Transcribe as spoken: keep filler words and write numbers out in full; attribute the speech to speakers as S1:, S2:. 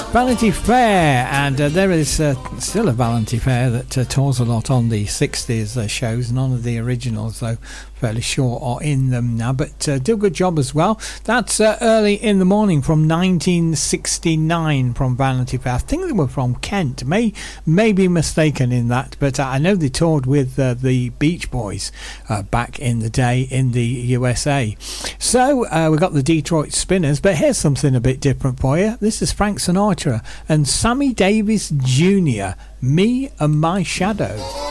S1: Vanity Fair, and uh, there is uh, still a Vanity Fair that uh, tours a lot on the sixties uh, shows. None of the originals, though, fairly sure are in them now, but uh, do a good job as well. That's uh, Early in the Morning from nineteen sixty-nine from Vanity Fair. I think they were from Kent, may may be mistaken in that, but uh, I know they toured with uh, the Beach Boys uh, back in the day in the U S A. So uh, we've got the Detroit Spinners, but here's something a bit different for you. This is Frank Sinatra and Sammy Davis Junior, Me and My Shadow.